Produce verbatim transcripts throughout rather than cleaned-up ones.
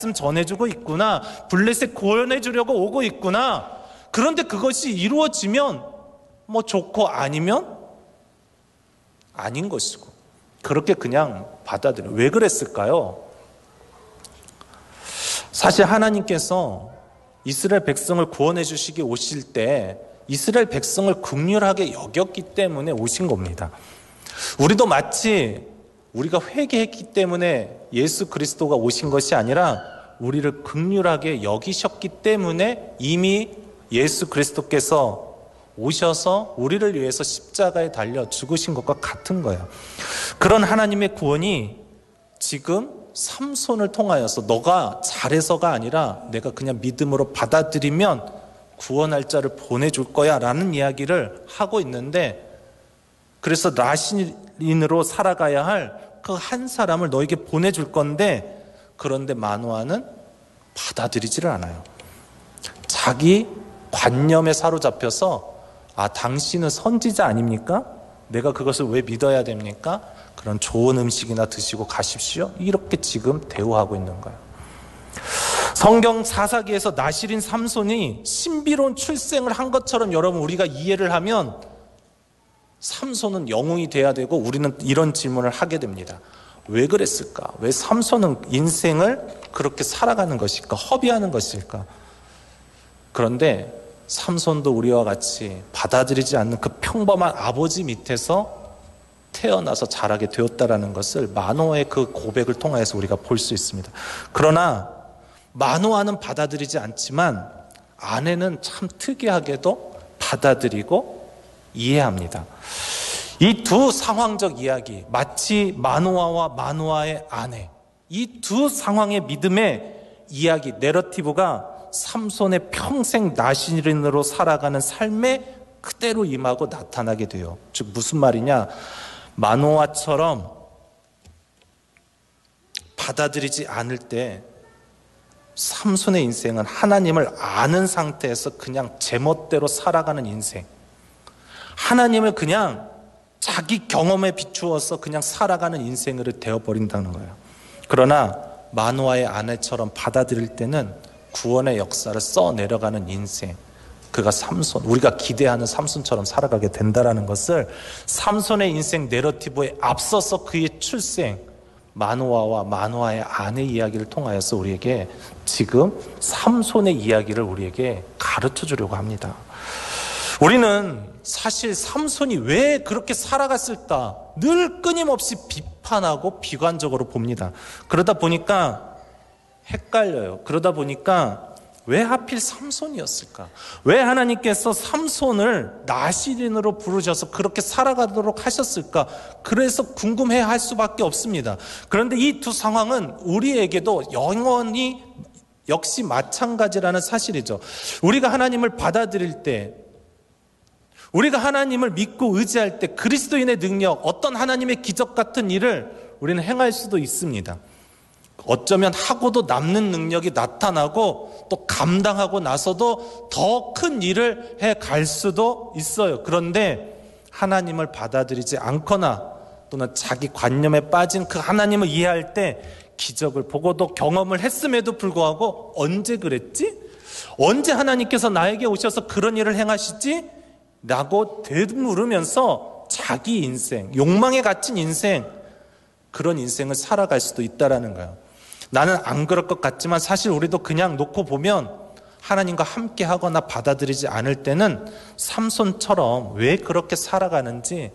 말씀 전해주고 있구나, 블레셋 구원해주려고 오고 있구나. 그런데 그것이 이루어지면 뭐 좋고 아니면 아닌 것이고, 그렇게 그냥 받아들여요. 왜 그랬을까요? 사실 하나님께서 이스라엘 백성을 구원해 주시기 오실 때 이스라엘 백성을 긍휼하게 여겼기 때문에 오신 겁니다. 우리도 마치 우리가 회개했기 때문에 예수 그리스도가 오신 것이 아니라 우리를 긍휼하게 여기셨기 때문에 이미 예수 그리스도께서 오셔서 우리를 위해서 십자가에 달려 죽으신 것과 같은 거예요. 그런 하나님의 구원이 지금 삼손을 통하여서 너가 잘해서가 아니라 내가 그냥 믿음으로 받아들이면 구원할 자를 보내줄 거야 라는 이야기를 하고 있는데, 그래서 나신인으로 살아가야 할 그 한 사람을 너에게 보내줄 건데, 그런데 마노아는 받아들이지를 않아요. 자기 관념에 사로잡혀서 아, 당신은 선지자 아닙니까? 내가 그것을 왜 믿어야 됩니까? 그런 좋은 음식이나 드시고 가십시오. 이렇게 지금 대우하고 있는 거예요. 성경 사사기에서 나실인 삼손이 신비로운 출생을 한 것처럼 여러분 우리가 이해를 하면 삼손은 영웅이 돼야 되고, 우리는 이런 질문을 하게 됩니다. 왜 그랬을까? 왜 삼손은 인생을 그렇게 살아가는 것일까? 허비하는 것일까? 그런데 삼손도 우리와 같이 받아들이지 않는 그 평범한 아버지 밑에서 태어나서 자라게 되었다라는 것을 마노아의 그 고백을 통해서 우리가 볼 수 있습니다. 그러나 마노아는 받아들이지 않지만 아내는 참 특이하게도 받아들이고 이해합니다. 이 두 상황적 이야기, 마치 마노아와 마노아의 아내, 이 두 상황의 믿음의 이야기, 내러티브가 삼손의 평생 나실인으로 살아가는 삶에 그대로 임하고 나타나게 돼요. 즉 무슨 말이냐, 마노아처럼 받아들이지 않을 때 삼손의 인생은 하나님을 아는 상태에서 그냥 제멋대로 살아가는 인생, 하나님을 그냥 자기 경험에 비추어서 그냥 살아가는 인생으로 되어버린다는 거예요. 그러나 마노아의 아내처럼 받아들일 때는 구원의 역사를 써내려가는 인생, 그가 삼손, 우리가 기대하는 삼손처럼 살아가게 된다는 것을 삼손의 인생 내러티브에 앞서서 그의 출생, 마노아와 마노아의 아내 이야기를 통하여서 우리에게 지금 삼손의 이야기를 우리에게 가르쳐 주려고 합니다. 우리는 사실 삼손이 왜 그렇게 살아갔을까 늘 끊임없이 비판하고 비관적으로 봅니다. 그러다 보니까 헷갈려요. 그러다 보니까 왜 하필 삼손이었을까? 왜 하나님께서 삼손을 나실인으로 부르셔서 그렇게 살아가도록 하셨을까? 그래서 궁금해할 수밖에 없습니다. 그런데 이 두 상황은 우리에게도 영원히 역시 마찬가지라는 사실이죠. 우리가 하나님을 받아들일 때, 우리가 하나님을 믿고 의지할 때 그리스도인의 능력, 어떤 하나님의 기적 같은 일을 우리는 행할 수도 있습니다. 어쩌면 하고도 남는 능력이 나타나고 또 감당하고 나서도 더 큰 일을 해갈 수도 있어요. 그런데 하나님을 받아들이지 않거나 또는 자기 관념에 빠진 그 하나님을 이해할 때 기적을 보고도 경험을 했음에도 불구하고 언제 그랬지? 언제 하나님께서 나에게 오셔서 그런 일을 행하시지? 라고 되물으면서 자기 인생, 욕망에 갇힌 인생, 그런 인생을 살아갈 수도 있다라는 거예요. 나는 안 그럴 것 같지만 사실 우리도 그냥 놓고 보면 하나님과 함께 하거나 받아들이지 않을 때는 삼손처럼 왜 그렇게 살아가는지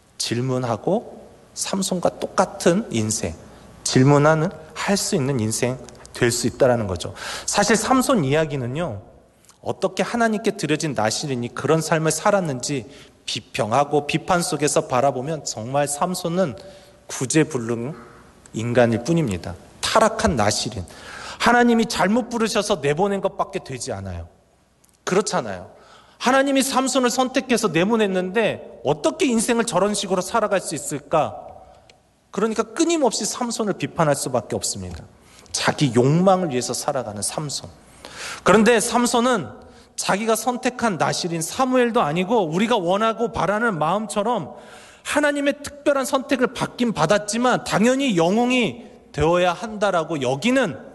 질문하고 삼손과 똑같은 인생, 질문하는 할 수 있는 인생 될 수 있다는 거죠. 사실 삼손 이야기는요, 어떻게 하나님께 드려진 나실인이 그런 삶을 살았는지 비평하고 비판 속에서 바라보면 정말 삼손은 구제불능 인간일 뿐입니다. 타락한 나실인, 하나님이 잘못 부르셔서 내보낸 것밖에 되지 않아요. 그렇잖아요. 하나님이 삼손을 선택해서 내보냈는데 어떻게 인생을 저런 식으로 살아갈 수 있을까? 그러니까 끊임없이 삼손을 비판할 수밖에 없습니다. 자기 욕망을 위해서 살아가는 삼손. 그런데 삼손은 자기가 선택한 나실인 사무엘도 아니고 우리가 원하고 바라는 마음처럼 하나님의 특별한 선택을 받긴 받았지만 당연히 영웅이 되어야 한다라고 여기는